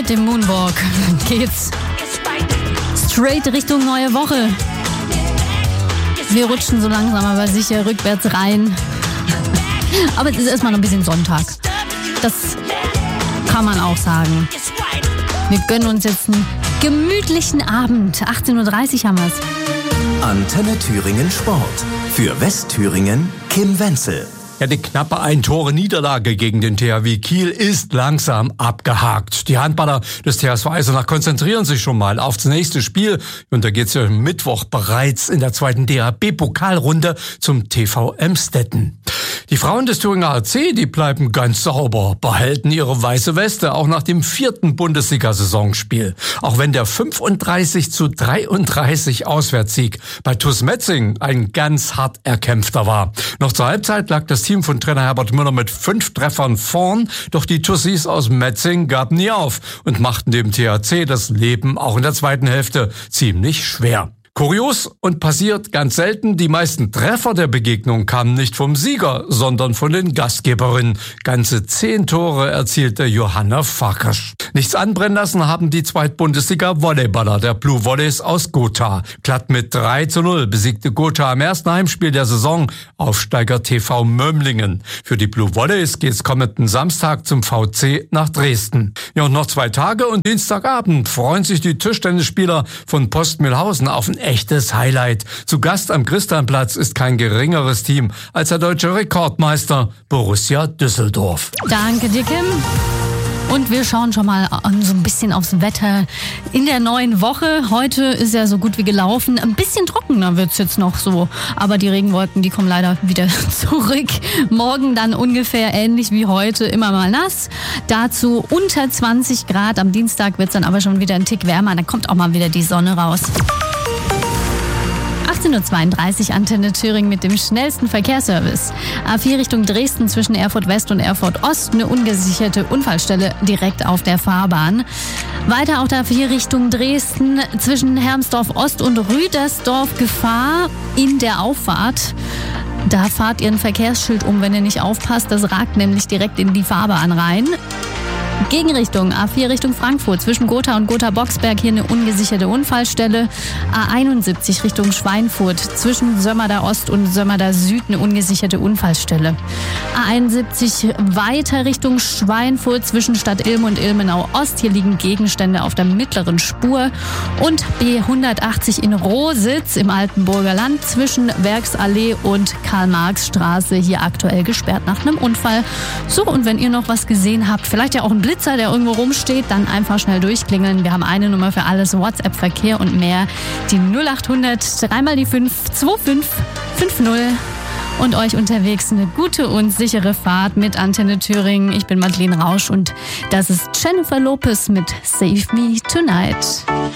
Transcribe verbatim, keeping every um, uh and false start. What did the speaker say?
mit dem Moonwalk geht's straight Richtung neue Woche. Wir rutschen so langsam aber sicher rückwärts rein. Aber es ist erstmal noch ein bisschen Sonntag. Das kann man auch sagen. Wir gönnen uns jetzt einen gemütlichen Abend. achtzehn Uhr dreißig haben wir's. Antenne Thüringen Sport. Für Westthüringen Kim Wenzel. Ja, die knappe Ein-Tore-Niederlage gegen den T H W Kiel ist langsam abgehakt. Die Handballer des T H S V Eisenach konzentrieren sich schon mal aufs nächste Spiel. Und da geht's ja Mittwoch bereits in der zweiten D H B-Pokalrunde zum T V Emstetten. Die Frauen des Thüringer A C, die bleiben ganz sauber, behalten ihre weiße Weste auch nach dem vierten Bundesliga-Saisonspiel. Auch wenn der fünfunddreißig zu dreiunddreißig Auswärtssieg bei T U S Metzing ein ganz hart erkämpfter war. Noch zur Halbzeit lag das Team von Trainer Herbert Müller mit fünf Treffern vorn, doch die Tussis aus Metzing gaben nie auf und machten dem T H C das Leben auch in der zweiten Hälfte ziemlich schwer. Kurios und passiert ganz selten, die meisten Treffer der Begegnung kamen nicht vom Sieger, sondern von den Gastgeberinnen. Ganze zehn Tore erzielte Johanna Farkasch. Nichts anbrennen lassen haben die Zweitbundesliga-Volleyballer der Blue Volleys aus Gotha. Glatt mit drei zu null besiegte Gotha im ersten Heimspiel der Saison Aufsteiger T V Mömlingen. Für die Blue Volleys geht's kommenden Samstag zum V C nach Dresden. Ja, und noch zwei Tage und Dienstagabend freuen sich die Tischtennisspieler von Postmühlhausen auf ein echtes Highlight. Zu Gast am Christianplatz ist kein geringeres Team als der deutsche Rekordmeister Borussia Düsseldorf. Danke dir, Kim. Und wir schauen schon mal so ein bisschen aufs Wetter in der neuen Woche. Heute ist ja so gut wie gelaufen. Ein bisschen trockener wird's jetzt noch so. Aber die Regenwolken, die kommen leider wieder zurück. Morgen dann ungefähr ähnlich wie heute, immer mal nass. Dazu unter zwanzig Grad. Am Dienstag wird's dann aber schon wieder ein Tick wärmer. Da kommt auch mal wieder die Sonne raus. achtzehn Uhr zweiunddreißig Antenne Thüringen mit dem schnellsten Verkehrsservice. A vier Richtung Dresden zwischen Erfurt West und Erfurt Ost. Eine ungesicherte Unfallstelle direkt auf der Fahrbahn. Weiter auch A vier Richtung Dresden zwischen Hermsdorf Ost und Rüdersdorf Gefahr in der Auffahrt. Da fahrt ihr ein Verkehrsschild um, wenn ihr nicht aufpasst. Das ragt nämlich direkt in die Fahrbahn rein. Gegenrichtung A vier Richtung Frankfurt zwischen Gotha und Gotha-Boxberg hier eine ungesicherte Unfallstelle. A einundsiebzig Richtung Schweinfurt zwischen Sömmerda Ost und Sömmerda Süd eine ungesicherte Unfallstelle. A einundsiebzig weiter Richtung Schweinfurt zwischen Stadt Ilm und Ilmenau Ost. Hier liegen Gegenstände auf der mittleren Spur. Und B hundertachtzig in Rositz im Altenburger Land zwischen Werksallee und Karl-Marx-Straße hier aktuell gesperrt nach einem Unfall. So, und wenn ihr noch was gesehen habt, vielleicht ja auch ein Blitzer, der irgendwo rumsteht, dann einfach schnell durchklingeln. Wir haben eine Nummer für alles, WhatsApp-Verkehr und mehr. Die null acht hundert, dreimal die fünf, zwei fünf fünf null. Und euch unterwegs eine gute und sichere Fahrt mit Antenne Thüringen. Ich bin Madeleine Rausch und das ist Jennifer Lopez mit Save Me Tonight.